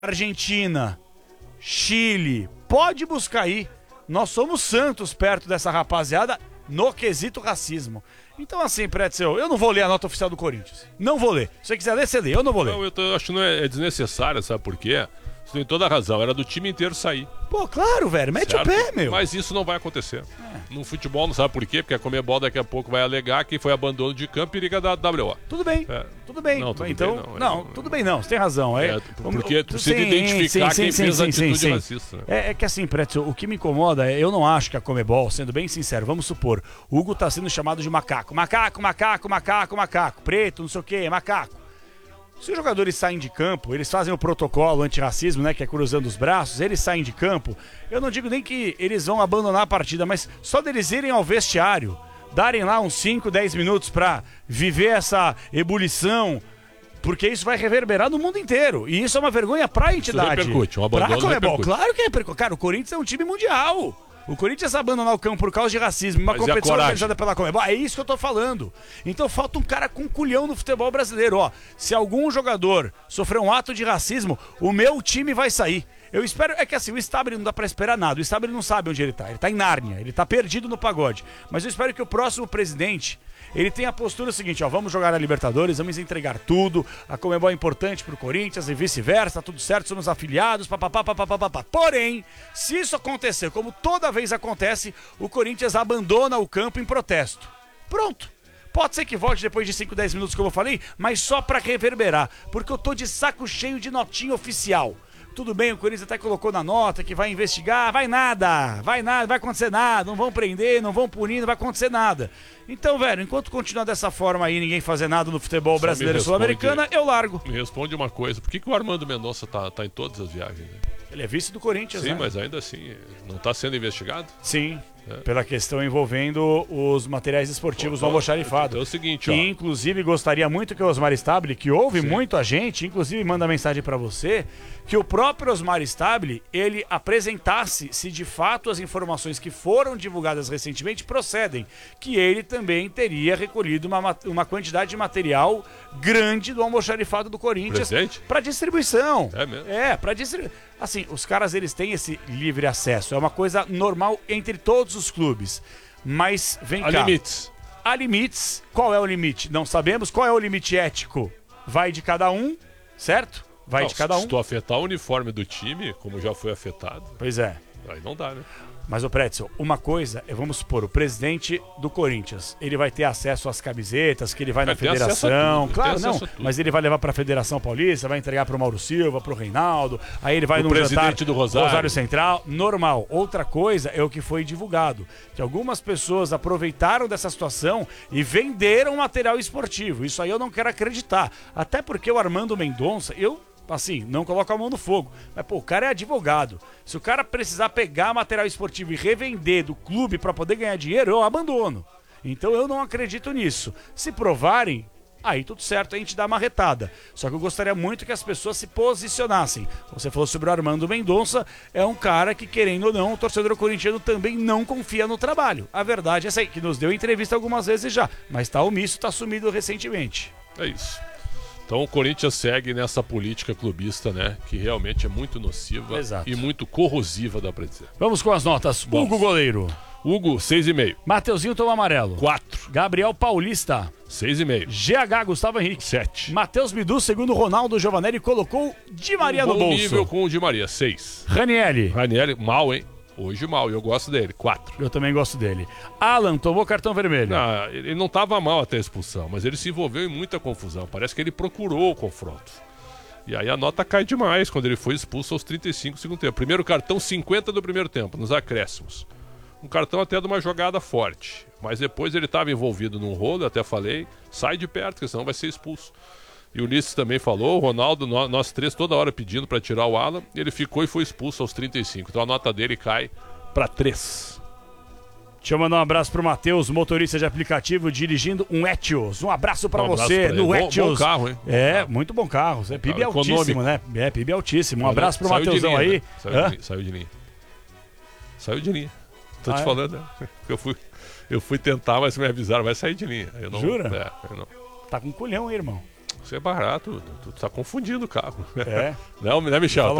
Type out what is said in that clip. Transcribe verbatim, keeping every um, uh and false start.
Argentina, Chile, pode buscar aí. Nós somos santos perto dessa rapaziada no quesito racismo. Então assim, Pretzel, eu não vou ler a nota oficial do Corinthians. Não vou ler. Se você quiser ler, você lê. Eu não vou ler. Não, eu, tô, eu acho que não é, é desnecessário, sabe por quê? Você tem toda a razão. Era do time inteiro sair. Pô, claro, velho. Mete certo? O pé, meu. Mas isso não vai acontecer. É. No futebol, não sabe por quê? Porque a Conmebol daqui a pouco vai alegar que foi abandono de campo e liga da W O. Tudo bem. É. Tudo bem. Não, tudo então, bem, não. Não, não, tudo bem não. Você tem razão. É, é porque tu precisa sim, identificar sim, quem sim, fez sim, a atitude sim, sim. racista. Né? É, é que assim, Pretzel, o que me incomoda é, eu não acho que a Conmebol, sendo bem sincero, vamos supor, o Hugo tá sendo chamado de macaco. Macaco, macaco, macaco, macaco. Preto, não sei o quê, macaco. Se os jogadores saem de campo, eles fazem o protocolo antirracismo, né, que é cruzando os braços, eles saem de campo, eu não digo nem que eles vão abandonar a partida, mas só deles irem ao vestiário, darem lá uns cinco, dez minutos pra viver essa ebulição, porque isso vai reverberar no mundo inteiro. E isso é uma vergonha pra entidade. Isso repercute, um abandono pra Conmebol. repercute. Claro que repercute. Cara, o Corinthians é um time mundial. O Corinthians abandonar o campo por causa de racismo, uma Mas competição organizada pela Conmebol, é isso que eu tô falando. Então falta um cara com culhão no futebol brasileiro, ó. Se algum jogador sofrer um ato de racismo, o meu time vai sair. Eu espero, é que assim, o Stabile não dá pra esperar nada, o Stabile não sabe onde ele tá, ele tá em Nárnia, ele tá perdido no pagode. Mas eu espero que o próximo presidente, ele tenha a postura seguinte, ó, vamos jogar a Libertadores, vamos entregar tudo, a Conmebol é importante pro Corinthians e vice-versa, tá tudo certo, somos afiliados, papapá, papapá, papapá. Porém, se isso acontecer, como toda vez acontece, o Corinthians abandona o campo em protesto. Pronto. Pode ser que volte depois de cinco, dez minutos, como eu falei, mas só pra reverberar, porque eu tô de saco cheio de notinha oficial. Tudo bem, o Corinthians até colocou na nota que vai investigar, vai nada, vai nada, vai acontecer nada, não vão prender, não vão punir, não vai acontecer nada. Então, velho, enquanto continuar dessa forma aí, ninguém fazer nada no futebol Só brasileiro e sul-americana, eu largo. Me responde uma coisa, por que, que o Armando Mendonça tá, tá em todas as viagens? Né? Ele é vice do Corinthians, Sim, né? mas ainda assim, não tá sendo investigado? Sim. É. Pela questão envolvendo os materiais esportivos Pô, do almoxarifado. Então é o seguinte, ó. E, inclusive, gostaria muito que o Osmar Stabile, que ouve Sim. muito a gente, inclusive manda mensagem pra você, que o próprio Osmar Stabile, ele apresentasse se de fato as informações que foram divulgadas recentemente procedem, que ele também teria recolhido uma, uma quantidade de material grande do almoxarifado do Corinthians para distribuição. É mesmo? É, para distribuição. Assim, os caras, eles têm esse livre acesso, é uma coisa normal entre todos os clubes, mas vem Há cá. Há limites. Há limites. Qual é o limite? Não sabemos. Qual é o limite ético? Vai de cada um, certo? Vai não, de cada um. Se tu afetar o uniforme do time, como já foi afetado... Pois é. Aí não dá, né? Mas, ô Pretzel, uma coisa é, vamos supor, o presidente do Corinthians, ele vai ter acesso às camisetas, que ele vai na federação, claro, não, mas ele vai levar pra Federação Paulista, vai entregar pro Mauro Silva, pro Reinaldo, aí ele vai no presidente do Rosário. Rosário Central, normal. Outra coisa é o que foi divulgado, que algumas pessoas aproveitaram dessa situação e venderam material esportivo. Isso aí eu não quero acreditar, até porque o Armando Mendonça, eu... assim, não coloca a mão no fogo. Mas, pô, o cara é advogado. Se o cara precisar pegar material esportivo e revender do clube pra poder ganhar dinheiro, eu abandono. Então eu não acredito nisso. Se provarem, aí tudo certo, a gente dá uma retada. Só que eu gostaria muito que as pessoas se posicionassem. Você falou sobre o Armando Mendonça, é um cara que, querendo ou não, o torcedor corintiano também não confia no trabalho. A verdade é essa aí, que nos deu entrevista algumas vezes já, mas tá omisso, tá sumido recentemente. É isso. Então o Corinthians segue nessa política clubista, né? Que realmente é muito nociva Exato. E muito corrosiva, dá pra dizer. Vamos com as notas. Vamos. Hugo Goleiro. Hugo, seis e meio. Mateuzinho toma amarelo. quatro. Gabriel Paulista. seis e meio. G H Gustavo Henrique. sete. Matheus Bidu, segundo Ronaldo Giovanelli, colocou Di Maria um no bom bolso. nível com o Di Maria, seis. Ranielli. Ranielli, mal, hein? Hoje mal, e eu gosto dele, quatro. Eu também gosto dele. Alan tomou cartão vermelho. Não, ele não estava mal até a expulsão, mas ele se envolveu em muita confusão. Parece que ele procurou o confronto. E aí a nota cai demais quando ele foi expulso aos trinta e cinco do segundo tempo. Primeiro cartão, cinquenta do primeiro tempo, nos acréscimos. Um cartão até de uma jogada forte. Mas depois ele estava envolvido num rolo, até falei, sai de perto, porque senão vai ser expulso. E o Ulisses também falou, o Ronaldo, nós três toda hora pedindo para tirar o Alan, ele ficou e foi expulso aos trinta e cinco. Então a nota dele cai para três. Deixa eu mandar um abraço pro Matheus, motorista de aplicativo, dirigindo um Etios. Um abraço pra um você abraço pra no ele. Etios. Bom, bom carro, hein? Bom é, carro. muito bom carro. É, P I B carro altíssimo, econômico. né? É, P I B altíssimo. Um Saiu, abraço pro saiu Matheusão linha, aí. Né? Saiu, de linha, saiu de linha. Saiu de linha. Tô ah, te é? falando, né? Eu fui, eu fui tentar, mas me avisaram, vai sair de linha. Eu não, Jura? É, eu não. Tá com culhão aí, irmão. Isso é barato, tu, tu tá confundindo o carro. É. Não, né, Michel?